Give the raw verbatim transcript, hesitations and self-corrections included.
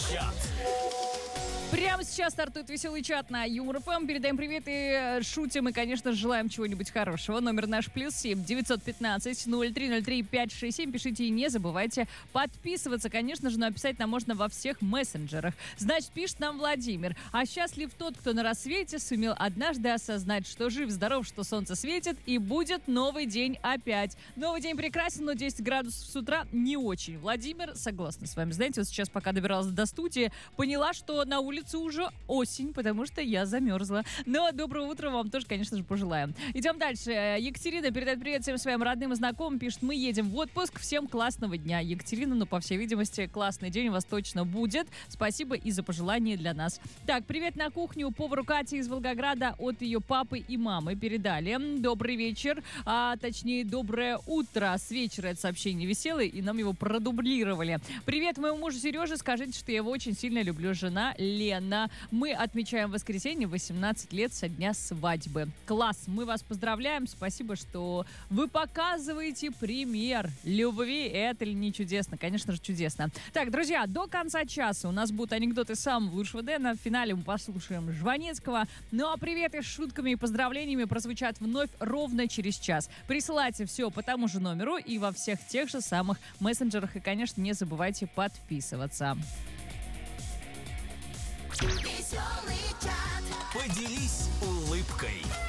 чат. Прямо сейчас стартует веселый чат на Юмор ФМ. Передаем привет и шутим, и, конечно, желаем чего-нибудь хорошего. Номер наш плюс семь девятьсот пятнадцать ноль три ноль три пять шесть семь. Пишите и не забывайте подписываться. Конечно же, написать нам можно во всех мессенджерах. Значит, пишет нам Владимир. А счастлив тот, кто на рассвете сумел однажды осознать, что жив-здоров, что солнце светит, и будет новый день опять. Новый день прекрасен, но десять градусов с утра не очень. Владимир, согласна с вами. Знаете, вот сейчас, пока добиралась до студии, поняла, что на улице уже осень, потому что я замерзла. Но доброго утра вам тоже, конечно же, пожелаем. Идем дальше. Екатерина передает привет всем своим родным и знакомым. Пишет, мы едем в отпуск. Всем классного дня. Екатерина, ну, по всей видимости, классный день у вас точно будет. Спасибо и за пожелания для нас. Так, привет на кухню. Повару Кате из Волгограда от ее папы и мамы передали. Добрый вечер, а точнее, доброе утро. С вечера это сообщение веселое, и нам его продублировали. Привет моему мужу Сереже. Скажите, что я его очень сильно люблю. Жена Лена. Мы отмечаем в воскресенье восемнадцать лет со дня свадьбы. Класс, мы вас поздравляем. Спасибо, что вы показываете пример любви. Это ли не чудесно? Конечно же, чудесно. Так, друзья, до конца часа у нас будут анекдоты самого лучшего Дэна. В финале мы послушаем Жванецкого. Ну а приветы с шутками и поздравлениями прозвучат вновь ровно через час. Присылайте все по тому же номеру и во всех тех же самых мессенджерах. И, конечно, не забывайте подписываться. Поделись улыбкой.